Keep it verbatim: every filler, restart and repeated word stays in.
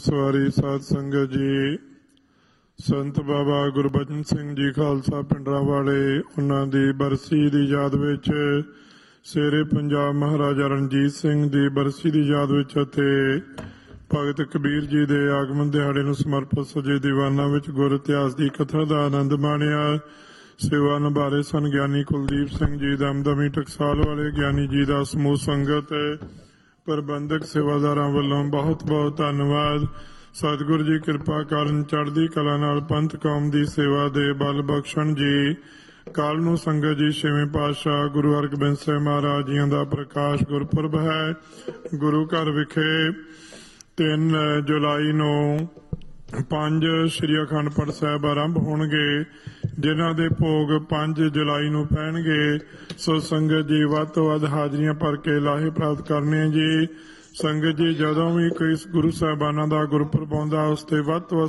ਸਵਾਰੀ ਸਾਧ ਸੰਗਤ ਜੀ, ਸੰਤ ਬਾਬਾ ਗੁਰਬਚਨ ਸਿੰਘ ਜੀ ਖਾਲਸਾ ਪਿੰਡਰਾਂ ਵਾਲੇ, ਉਹਨਾਂ ਦੀ ਬਰਸੀ ਦੀ ਯਾਦ ਵਿੱਚ ਸ਼ੇਰੇ ਪੰਜਾਬ ਮਹਾਰਾਜਾ ਰਣਜੀਤ ਸਿੰਘ ਦੀ ਬਰਸੀ ਦੀ ਯਾਦ ਵਿੱਚ ਅਤੇ ਭਗਤ ਕਬੀਰ ਜੀ ਦੇ ਆਗਮਨ ਦਿਹਾੜੇ ਨੂੰ ਸਮਰਪਿਤ ਸਜੇ ਦੀਵਾਨਾਂ ਵਿੱਚ ਗੁਰ ਇਤਿਹਾਸ ਦੀ ਕਥਾ ਦਾ ਆਨੰਦ ਮਾਣਿਆ। ਸੇਵਾ ਨਿਭਾ ਰਹੇ ਸਨ ਗਿਆਨੀ ਕੁਲਦੀਪ ਸਿੰਘ ਜੀ, ਦਮਦਮੀ ਟਕਸਾਲ ਵਾਲੇ ਗਿਆਨੀ ਜੀ ਦਾ ਸਮੂਹ ਸੰਗਤ, ਪ੍ਰਬੰਧਕ ਸੇਵਾਦਾਰਾਂ ਵੱਲੋਂ ਬਹੁਤ ਬਹੁਤ ਧੰਨਵਾਦ। ਸਤਿਗੁਰੂ ਜੀ ਕਿਰਪਾ ਕਰਨ, ਚੜ੍ਹਦੀ ਕਲਾ ਨਾਲ ਪੰਥ ਕੌਮ ਦੀ ਸੇਵਾ ਦੇ ਬਲ ਬਖਸ਼ਣ ਜੀ। ਕੱਲ ਨੂੰ ਸੰਗਤ ਜੀ ਛੇਵੇਂ ਪਾਤਸ਼ਾਹ ਗੁਰੂ ਹਰਗੋਬਿੰਦ ਸਾਹਿਬ ਮਹਾਰਾਜ ਜੀਆਂ ਦਾ ਪ੍ਰਕਾਸ਼ ਗੁਰਪੁਰਬ ਹੈ। ਗੁਰੂ ਘਰ ਵਿਖੇ ਤਿੰਨ ਜੁਲਾਈ ਨੂੰ ਪੰਜ ਸ਼੍ਰੀ ਅਖੰਡ ਪਾਠ ਸਾਹਿਬ ਆਰੰਭ ਹੋਣਗੇ, ਜਿਨ੍ਹਾਂ ਦੇ ਭੋਗ ਪੰਜ ਜੁਲਾਈ ਨੂੰ ਪੈਣਗੇ। ਸੋ ਸੰਗਤ ਜੀ ਵੱਧ ਤੋਂ ਵੱਧ ਹਾਜ਼ਰੀਆਂ ਭਰ ਕੇ ਲਾਹੇ ਪ੍ਰਾਪਤ ਕਰਨੇ ਜੀ। ਸੰਗਤ ਜੀ ਜਦੋਂ ਵੀ ਕੋਈ ਗੁਰੂ ਸਾਹਿਬਾਨਾਂ ਦਾ ਗੁਰਪੁਰਬ ਆਉਂਦਾ, ਉਸ ਤੇ ਵੱਧ ਤੋਂ ਵੱਧ